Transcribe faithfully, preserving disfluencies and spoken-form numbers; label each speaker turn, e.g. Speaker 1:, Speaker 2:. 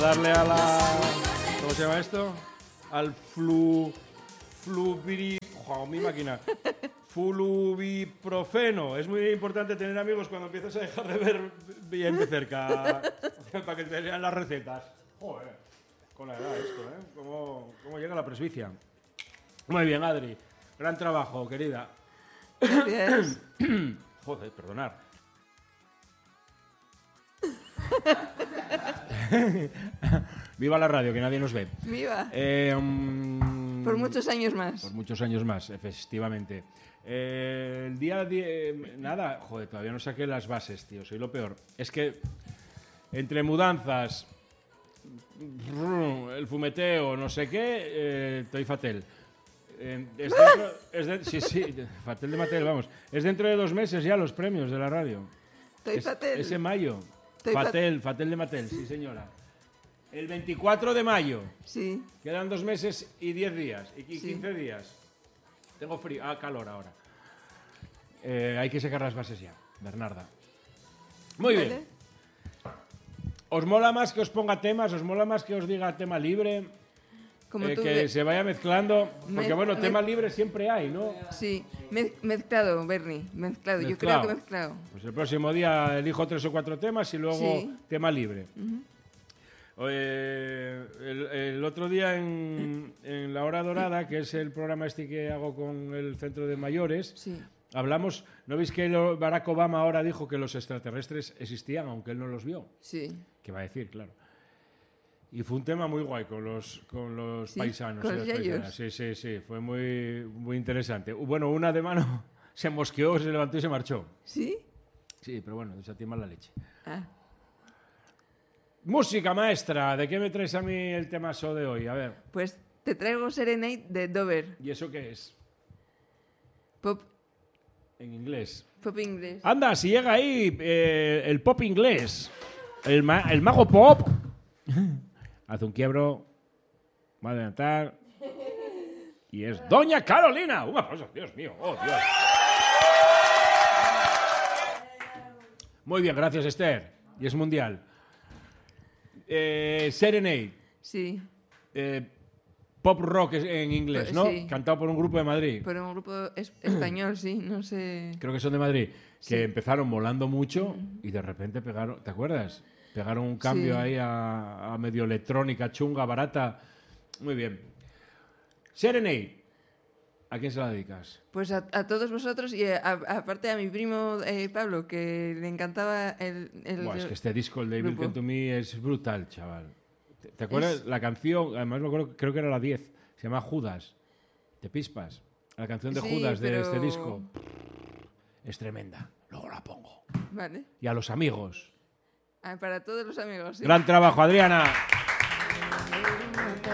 Speaker 1: Darle a la... ¿Cómo se llama esto? Al flu... Fluviri... ¡Joder, mi máquina! Fluviprofeno. Es muy importante tener amigos cuando empiezas a dejar de ver bien de cerca para que te lean las recetas. Joder, con la edad esto, ¿eh? ¿Cómo, cómo llega la presbicia? Muy bien, Adri. Gran trabajo, querida.
Speaker 2: Gracias.
Speaker 1: Joder, perdonar. Viva la radio, que nadie nos ve.
Speaker 2: ¡Viva!
Speaker 1: Eh, um,
Speaker 2: por muchos años más.
Speaker 1: Por muchos años más, efectivamente. Eh, el día... Die, nada, joder, todavía no saqué las bases, tío. Soy lo peor. Es que entre mudanzas, el fumeteo, no sé qué, eh, estoy fatal. Eh, es dentro, es de, sí, sí, fatal de Mattel, vamos. Es dentro de dos meses ya los premios de la radio.
Speaker 2: Estoy
Speaker 1: es,
Speaker 2: fatal.
Speaker 1: Es en mayo.
Speaker 2: Estoy
Speaker 1: Fatel, fat Fatel de Mattel, sí señora. El veinticuatro de mayo.
Speaker 2: Sí.
Speaker 1: Quedan dos meses y diez días. Y quince
Speaker 2: Sí.
Speaker 1: días. Tengo frío. Ah, calor ahora. Eh, hay que sacar las bases ya, Bernarda. Muy
Speaker 2: Vale.
Speaker 1: bien. ¿Os mola más que os ponga temas? ¿Os mola más que os diga tema libre?
Speaker 2: Como
Speaker 1: Eh,
Speaker 2: tú
Speaker 1: que
Speaker 2: de-
Speaker 1: se vaya mezclando. Porque
Speaker 2: Me-
Speaker 1: bueno,
Speaker 2: me-
Speaker 1: tema libre siempre hay, ¿no?
Speaker 2: Sí, mez- mezclado, Bernie, mezclado. Yo
Speaker 1: Mezclado.
Speaker 2: creo que mezclado.
Speaker 1: Pues el próximo día elijo tres o cuatro temas y luego
Speaker 2: Sí.
Speaker 1: tema libre. Eh, el, el otro día en, en La Hora Dorada, que es el programa este que hago con el Centro de Mayores,
Speaker 2: Sí.
Speaker 1: hablamos, ¿no veis que lo- Barack Obama ahora dijo que los extraterrestres existían, aunque él no los vio?
Speaker 2: Sí.
Speaker 1: ¿Qué va a decir? Claro. Y fue un tema muy guay con los, con los
Speaker 2: Sí,
Speaker 1: paisanos.
Speaker 2: con
Speaker 1: y
Speaker 2: los
Speaker 1: las
Speaker 2: yayos.
Speaker 1: paisanas. Sí, sí, sí, fue muy, muy interesante. Bueno, una de mano se mosqueó, se levantó y se marchó.
Speaker 2: ¿Sí?
Speaker 1: Sí, pero bueno, esa tiene mala leche.
Speaker 2: Ah.
Speaker 1: Música, maestra, ¿de qué me traes a mí el temazo de hoy? A ver,
Speaker 2: Pues te traigo Serenade de Dover.
Speaker 1: ¿y eso qué es?
Speaker 2: Pop,
Speaker 1: En inglés.
Speaker 2: pop inglés.
Speaker 1: Anda, si llega ahí eh, el pop inglés, el, ma- el mago pop, hace un quiebro, va a adelantar, y es Doña Carolina. Un aplauso, Dios mío, oh Dios. Muy bien, gracias Esther, y es mundial. Eh, Serenade,
Speaker 2: Sí.
Speaker 1: eh, pop rock es- en inglés,
Speaker 2: Pues
Speaker 1: ¿no?
Speaker 2: sí.
Speaker 1: Cantado por un grupo de Madrid.
Speaker 2: Por un grupo es- español, sí, no sé.
Speaker 1: Creo que son de Madrid, que
Speaker 2: Sí.
Speaker 1: empezaron molando mucho y de repente pegaron, ¿te acuerdas? Pegaron un cambio
Speaker 2: Sí.
Speaker 1: ahí a, a medio electrónica, chunga, barata. Muy bien. Serenade, ¿a quién se la dedicas?
Speaker 2: Pues a, a todos vosotros y a- a- aparte a mi primo eh, Pablo, que le encantaba el... el-
Speaker 1: Buah, es que este disco, el de Evil
Speaker 2: grupo.
Speaker 1: Come to Me, es brutal, chaval. ¿Te, te acuerdas?
Speaker 2: Es-
Speaker 1: La canción, además me acuerdo, creo que era la diez, se llama Judas, de Pispas. La canción de
Speaker 2: Sí,
Speaker 1: Judas de
Speaker 2: pero-
Speaker 1: este disco es tremenda. Luego la pongo.
Speaker 2: Vale.
Speaker 1: Y a los amigos.
Speaker 2: Ah, para todos los amigos. sí.
Speaker 1: Gran trabajo, Adriana.